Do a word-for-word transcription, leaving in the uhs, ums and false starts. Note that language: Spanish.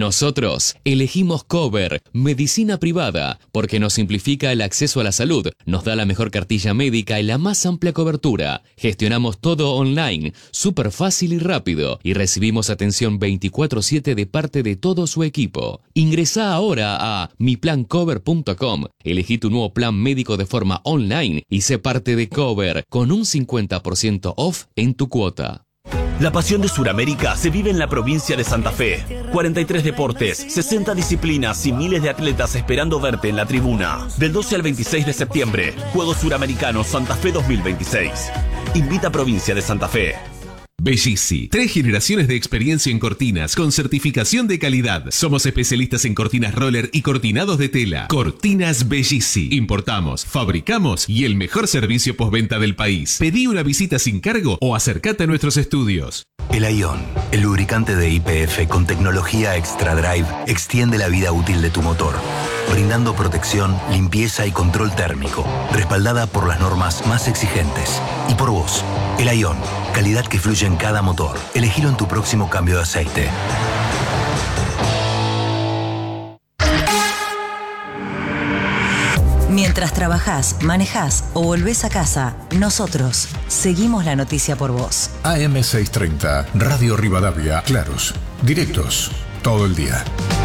Nosotros elegimos Cover, medicina privada, porque nos simplifica el acceso a la salud, nos da la mejor cartilla médica y la más amplia cobertura. Gestionamos todo online, súper fácil y rápido, y recibimos atención veinticuatro siete de parte de todo su equipo. Ingresá ahora a mi plan cover punto com, elegí tu nuevo plan médico de forma online y sé parte de Cover con un cincuenta por ciento off en tu cuota. La pasión de Sudamérica se vive en la provincia de Santa Fe. cuarenta y tres deportes, sesenta disciplinas y miles de atletas esperando verte en la tribuna. Del doce al veintiséis de septiembre, Juegos Suramericanos Santa Fe dos mil veintiséis. Invita Provincia de Santa Fe. Bellissi, tres generaciones de experiencia en cortinas con certificación de calidad. Somos especialistas en cortinas roller y cortinados de tela. Cortinas Bellissi. Importamos, fabricamos y el mejor servicio postventa del país. Pedí una visita sin cargo o acércate a nuestros estudios. El Ion, el lubricante de Y P F con tecnología Extra Drive, extiende la vida útil de tu motor, brindando protección, limpieza y control térmico, respaldada por las normas más exigentes. Y por vos, el Ion, calidad que fluye en cada motor. Elegilo en tu próximo cambio de aceite. Mientras trabajás, manejás o volvés a casa, nosotros seguimos la noticia por vos. A M seiscientos treinta, Radio Rivadavia, claros, directos, todo el día.